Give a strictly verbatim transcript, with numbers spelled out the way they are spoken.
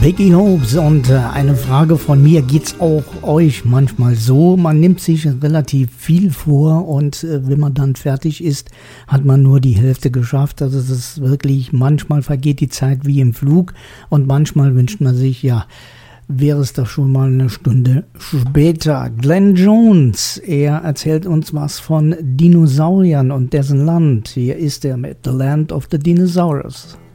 Vicky Hopes und äh, eine Frage von mir, geht's auch euch manchmal so? Man nimmt sich relativ viel vor und äh, wenn man dann fertig ist, hat man nur die Hälfte geschafft. Also es ist wirklich, manchmal vergeht die Zeit wie im Flug und manchmal wünscht man sich, ja, wäre es doch schon mal eine Stunde später. Glenn Jones, er erzählt uns was von Dinosauriern und dessen Land. Hier ist er mit The Land of the Dinosaurs.